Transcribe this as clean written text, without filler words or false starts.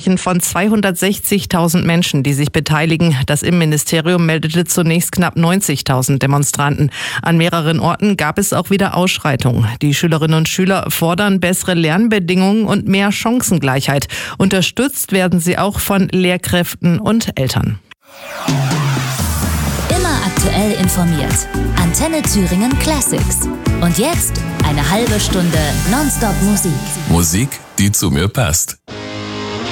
sprechen von 260.000 Menschen, die sich beteiligen. Das Innenministerium meldete zunächst knapp 90.000 Demonstranten. An mehreren Orten gab es auch wieder Ausschreitungen. Die Schülerinnen und Schüler fordern bessere Lernbedingungen und mehr Chancengleichheit. Unterstützt werden sie auch von Lehrkräften und Eltern. Immer aktuell informiert. Antenne Thüringen Classics. Und jetzt eine halbe Stunde Nonstop Musik. Musik, die zu mir passt.